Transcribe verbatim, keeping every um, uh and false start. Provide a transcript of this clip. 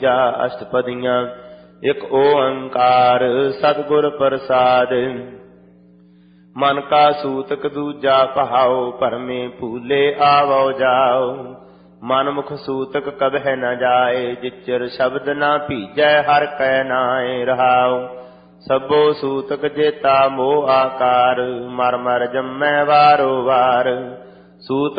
ਜਾ ਅਸ਼ਟਪਦੀਆਂ। ਇਕ ਓੰਕਾਰ ਸਤਿਗੁਰ ਪ੍ਰਸਾਦਿ। ਮਨ ਕਾ ਸੂਤਕ ਦੂਜਾ ਪਹਾਓ, ਭਰਮੇ ਭੂਲੇ ਆਵੋ ਜਾਓ। ਮਨ ਮੁਖ ਸੂਤਕ ਕਬਹਿ ਨ ਜਾਏ, ਜਿਚਰ ਸ਼ਬਦ ਨਾ ਭੀਜੈ ਹਰਿ ਕੈ ਨਾਏ ਰਹਾਉ। ਸਭੋ ਸੂਤਕ ਜੇਤਾ ਮੋਹ ਆਕਾਰ, ਮਰ ਮਰ ਜੰਮੈ ਵਾਰੋ ਵਾਰ। ਸੂਤ